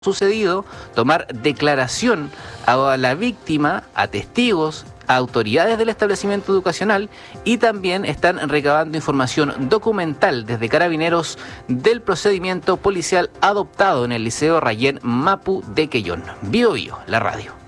sucedido, tomar declaración a la víctima, a testigos, a autoridades del establecimiento educacional, y también están recabando información documental desde Carabineros del procedimiento policial adoptado en el Liceo Rayén Mapu de Quellón. Bio Bio, la radio.